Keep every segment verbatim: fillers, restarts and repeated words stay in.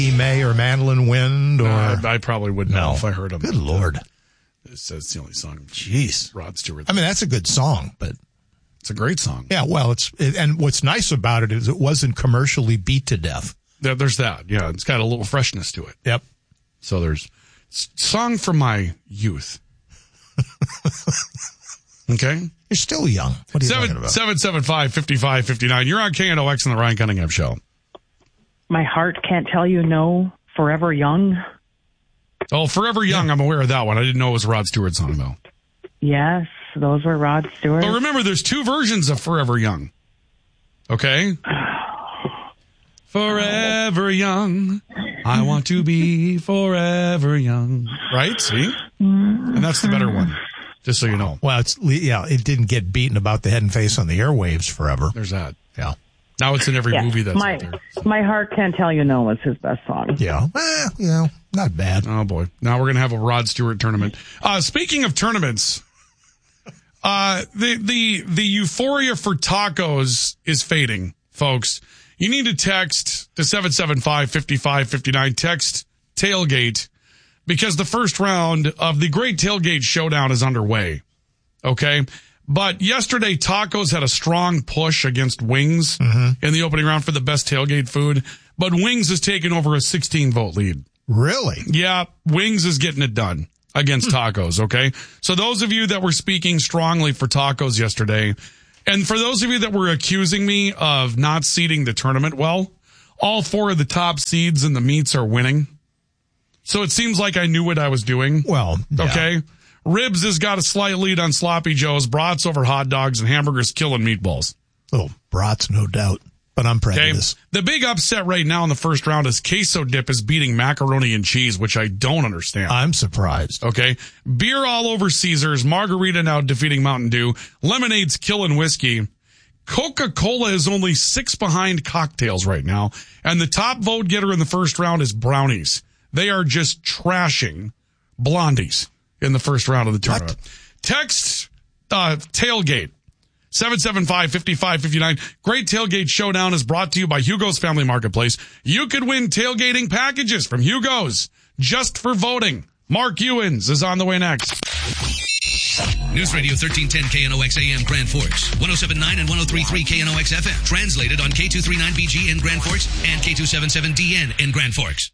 May or Mandolin Wind or uh, I probably wouldn't know no. if I heard them. Good Lord. It's, it's the only song. Jeez. Rod Stewart. I mean, that's a good song, but it's a great song. Yeah, well, it's it, and what's nice about it is it wasn't commercially beat to death. There, there's that. Yeah, it's got a little freshness to it. Yep. So there's song from my youth. Okay. You're still young. What are you Seven, talking about? seven seven five fifty five fifty nine. You're on K N O X and the Ryan Cunningham Show. My heart can't tell you no. Forever Young. Oh, Forever Young. Yeah. I'm aware of that one. I didn't know it was a Rod Stewart song though. Yes, those were Rod Stewart. But remember, there's two versions of Forever Young. Okay. Forever young. I want to be forever young. Right? See? And that's the better one. Just so you know. Well, it's yeah, it didn't get beaten about the head and face on the airwaves forever. There's that. Yeah. Now it's in every yeah, movie that's my, out there. My Heart Can't Tell You No was his best song. Yeah. Well, you know, not bad. Oh, boy. Now we're going to have a Rod Stewart tournament. Uh, speaking of tournaments, uh, the, the, the euphoria for tacos is fading, folks. You need to text to seven seven five, five five five nine. Text tailgate because the first round of the Great Tailgate Showdown is underway. Okay? But yesterday, tacos had a strong push against wings mm-hmm. in the opening round for the best tailgate food. But wings has taken over a sixteen vote lead. Really? Yeah, wings is getting it done against tacos, okay? So those of you that were speaking strongly for tacos yesterday, and for those of you that were accusing me of not seeding the tournament well, all four of the top seeds in the meats are winning. So it seems like I knew what I was doing. Well, yeah. Okay? Ribs has got a slight lead on Sloppy Joe's, brats over hot dogs, and hamburgers killing meatballs. Oh, brats, no doubt. But I'm prejudiced. Okay? The big upset right now in the first round is queso dip is beating macaroni and cheese, which I don't understand. I'm surprised. Okay? Beer all over Caesars, margarita now defeating Mountain Dew, lemonade's killing whiskey. Coca-Cola is only six behind cocktails right now, and the top vote getter in the first round is brownies. They are just trashing blondies in the first round of the tournament. What? Text uh, tailgate. seven seven five, five five five nine. Great Tailgate Showdown is brought to you by Hugo's Family Marketplace. You could win tailgating packages from Hugo's just for voting. Mark Ewins is on the way next. News Radio thirteen ten K N O X A M Grand Forks, one oh seven point nine and one oh three point three K N O X F M. Translated on K two thirty-nine B G in Grand Forks and K two seventy-seven D N in Grand Forks.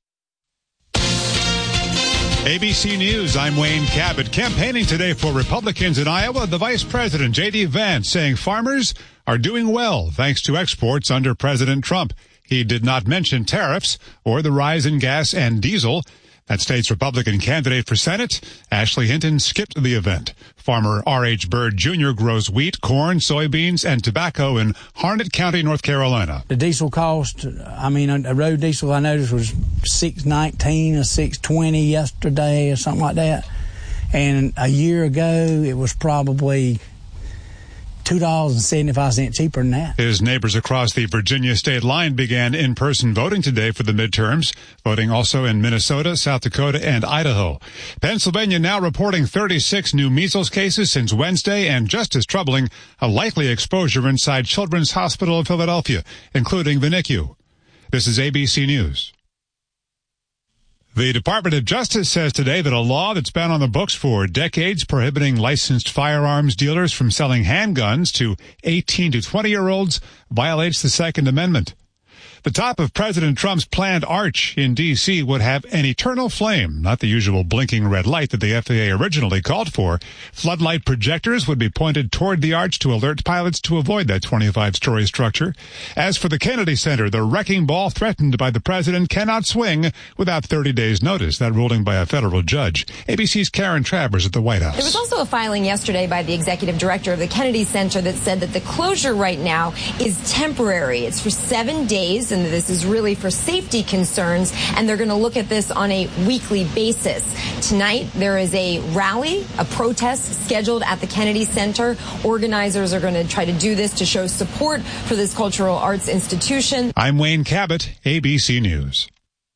A B C News, I'm Wayne Cabot. Campaigning today for Republicans in Iowa, the Vice President, J D. Vance, saying farmers are doing well thanks to exports under President Trump. He did not mention tariffs or the rise in gas and diesel. That state's Republican candidate for Senate, Ashley Hinton, skipped the event. Farmer R H. Bird Junior grows wheat, corn, soybeans, and tobacco in Harnett County, North Carolina. The diesel cost, I mean, a road diesel I noticed was six nineteen or six twenty yesterday or something like that. And a year ago, it was probably two dollars and seventy-five cents cheaper than that. His neighbors across the Virginia state line began in-person voting today for the midterms, voting also in Minnesota, South Dakota, and Idaho. Pennsylvania now reporting thirty-six new measles cases since Wednesday, and just as troubling, a likely exposure inside Children's Hospital of Philadelphia, including the N I C U. This is A B C News. The Department of Justice says today that a law that's been on the books for decades prohibiting licensed firearms dealers from selling handguns to eighteen to twenty-year-olds violates the Second Amendment. The top of President Trump's planned arch in D C would have an eternal flame, not the usual blinking red light that the F A A originally called for. Floodlight projectors would be pointed toward the arch to alert pilots to avoid that twenty-five story structure. As for the Kennedy Center, the wrecking ball threatened by the president cannot swing without thirty days notice. That ruling by a federal judge. A B C's Karen Travers at the White House. There was also a filing yesterday by the executive director of the Kennedy Center that said that the closure right now is temporary. It's for seven days. And this is really for safety concerns, and they're going to look at this on a weekly basis. Tonight, there is a rally, a protest scheduled at the Kennedy Center. Organizers are going to try to do this to show support for this cultural arts institution. I'm Wayne Cabot, A B C News.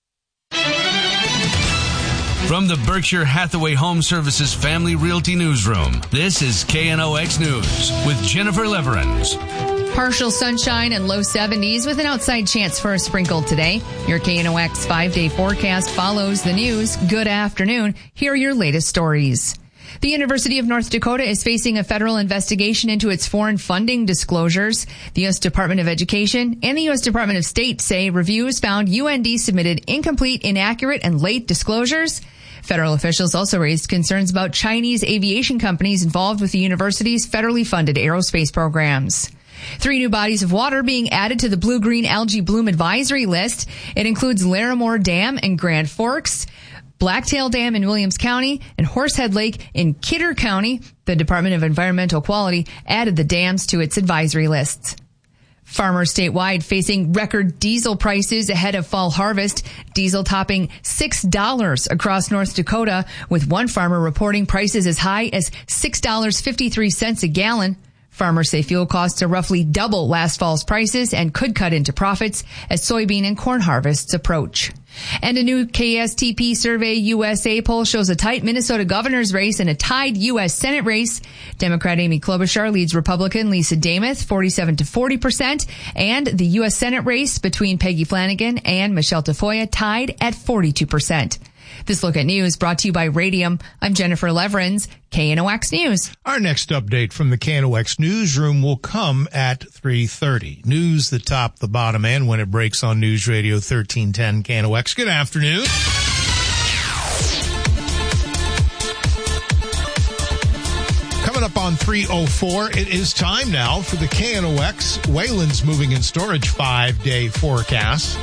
From the Berkshire Hathaway Home Services Family Realty Newsroom, this is K N O X News with Jennifer Leverins. Partial sunshine and low seventies with an outside chance for a sprinkle today. Your K N O X five-day forecast follows the news. Good afternoon. Here are your latest stories. The University of North Dakota is facing a federal investigation into its foreign funding disclosures. The U S Department of Education and the U S Department of State say reviews found U N D submitted incomplete, inaccurate, and late disclosures. Federal officials also raised concerns about Chinese aviation companies involved with the university's federally funded aerospace programs. Three new bodies of water being added to the blue-green algae bloom advisory list. It includes Larimore Dam in Grand Forks, Blacktail Dam in Williams County, and Horsehead Lake in Kidder County. The Department of Environmental Quality added the dams to its advisory lists. Farmers statewide facing record diesel prices ahead of fall harvest. Diesel topping six dollars across North Dakota, with one farmer reporting prices as high as six dollars and fifty-three cents a gallon. Farmers say fuel costs are roughly double last fall's prices and could cut into profits as soybean and corn harvests approach. And a new K S T P Survey U S A poll shows a tight Minnesota governor's race and a tied U S Senate race. Democrat Amy Klobuchar leads Republican Lisa Demuth forty-seven to forty percent, and the U S Senate race between Peggy Flanagan and Michelle Tafoya tied at forty-two percent. This Look at News brought to you by Radium. I'm Jennifer Leverins, K N O X News. Our next update from the K N O X newsroom will come at three thirty. News the top, the bottom, and when it breaks on News Radio thirteen ten K N O X. Good afternoon. Coming up on three oh four, it is time now for the K N O X Wayland's Moving and Storage five-day forecast.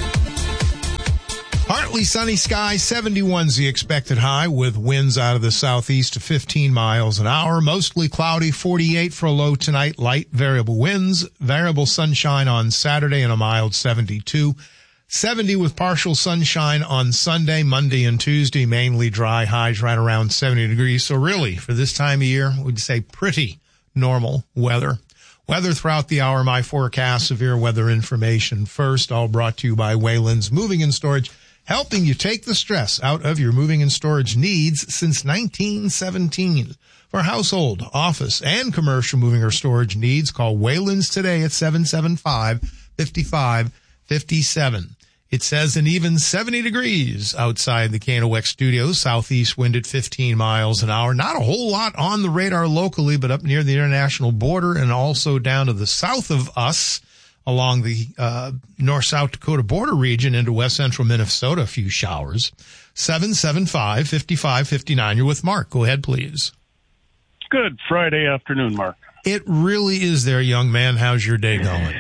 Partly sunny skies, seventy-one's the expected high with winds out of the southeast to fifteen miles an hour. Mostly cloudy, forty-eight for a low tonight, light variable winds, variable sunshine on Saturday and a mild seventy-two. seventy with partial sunshine on Sunday, Monday, and Tuesday, mainly dry, highs right around seventy degrees. So really, for this time of year, we'd say pretty normal weather. Weather throughout the hour, my forecast, severe weather information first, all brought to you by Wayland's Moving and Storage, helping you take the stress out of your moving and storage needs since nineteen seventeen. For household, office, and commercial moving or storage needs, call Wayland's today at seven seven five, five five five seven. It says an even seventy degrees outside the K N O X studios, southeast wind at fifteen miles an hour. Not a whole lot on the radar locally, but up near the international border and also down to the south of us, along the uh north-South Dakota border region into west central Minnesota, a few showers. seven seven five, five five five nine. You're with Mark. Go ahead, please. Good Friday afternoon, Mark. It really is there, young man. How's your day going?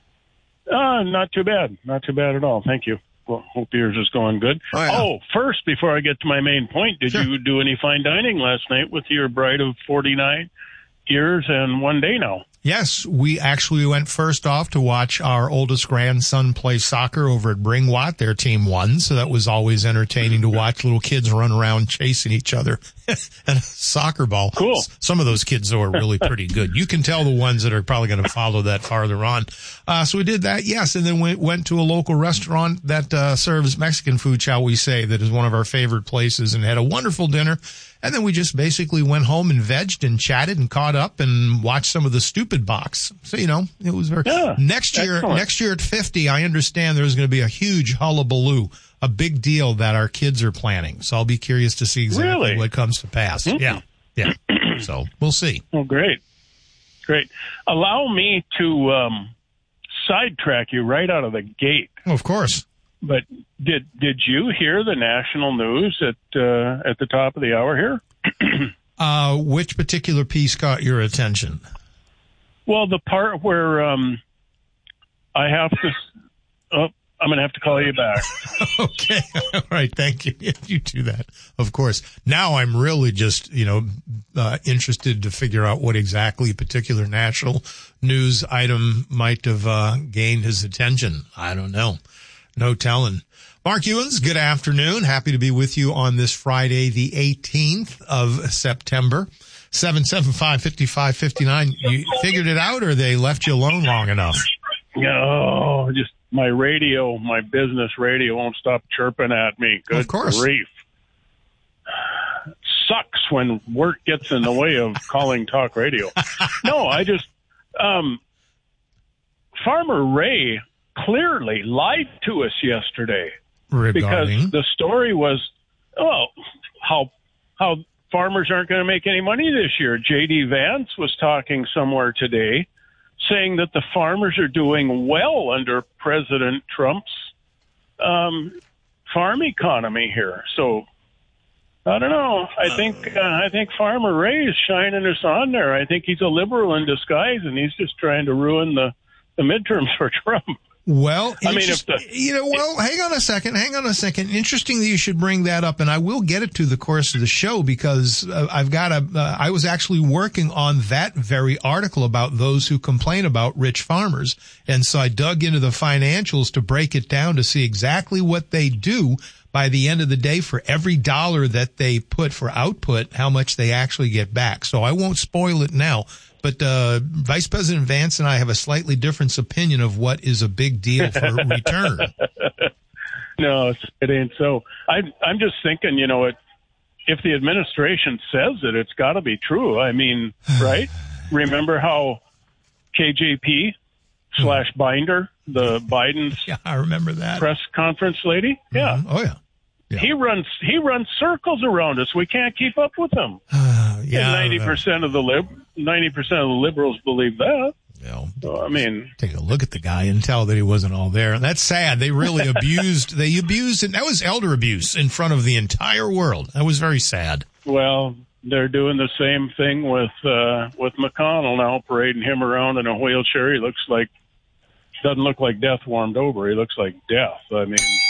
Uh, not too bad. Not too bad at all. Thank you. Well, hope yours is going good. Oh, yeah. Oh, first, before I get to my main point, did Sure. you do any fine dining last night with your bride of forty-nine years and one day now? Yes, we actually went first off to watch our oldest grandson play soccer over at Bringwatt. Their team won, so that was always entertaining to watch little kids run around chasing each other and a soccer ball. Cool. Some of those kids, though, are really pretty good. You can tell the ones that are probably going to follow that farther on. Uh, so we did that, yes, and then we went to a local restaurant that uh, serves Mexican food, shall we say, that is one of our favorite places, and had a wonderful dinner. And then we just basically went home and vegged and chatted and caught up and watched some of the Stupid Box. So, you know, it was very, yeah, next year, excellent. next year at fifty, I understand there's going to be a huge hullabaloo, a big deal that our kids are planning. So I'll be curious to see exactly Really? what comes to pass. Mm-hmm. Yeah. Yeah. So we'll see. Oh, great. Great. Allow me to um, sidetrack you right out of the gate. Of course. But did did you hear the national news at uh, at the top of the hour here? uh, which particular piece caught your attention? Well, the part where um, I have to. Oh, I'm going to have to call you back. Okay. All right. Thank you. You do that. Of course. Now I'm really just, you know, uh, interested to figure out what exactly a particular national news item might have uh, gained his attention. I don't know. No telling. Mark Ewens, good afternoon. Happy to be with you on this Friday, the eighteenth of September. seven seven five, five five five nine. You figured it out, or they left you alone long enough? No, just my radio, my business radio won't stop chirping at me. Good Of course. grief. Sucks when work gets in the way of calling talk radio. No, I just, um, Farmer Ray clearly lied to us yesterday. Regarding? Because the story was, oh, how how farmers aren't going to make any money this year. J D Vance was talking somewhere today saying that the farmers are doing well under President Trump's um, farm economy here. So I don't know. I think uh, I think Farmer Ray is shining us on there. I think he's a liberal in disguise, and he's just trying to ruin the, the midterms for Trump. Well, I mean, if the, you know, well, hang on a second, hang on a second. Interesting that you should bring that up, and I will get it to the course of the show because uh, I've got a. Uh, I was actually working on that very article about those who complain about rich farmers, and so I dug into the financials to break it down to see exactly what they do by the end of the day for every dollar that they put for output, how much they actually get back. So I won't spoil it now. But uh, Vice President Vance and I have a slightly different opinion of what is a big deal for return. No, it ain't so. I, I'm just thinking, you know, it, if the administration says it, it's got to be true. I mean, right? Remember how K J P slash Binder, the Biden's yeah, I remember that press conference lady? Yeah. Mm-hmm. Oh, yeah. Yeah. He runs he runs circles around us. We can't keep up with him. Uh, yeah, ninety percent of the lib ninety percent of the liberals believe that. You know, so, I mean, take a look at the guy and tell that he wasn't all there. And that's sad. They really abused. They abused, and that was elder abuse in front of the entire world. That was very sad. Well, they're doing the same thing with uh, with McConnell now, parading him around in a wheelchair. He looks like doesn't look like death warmed over. He looks like death. I mean.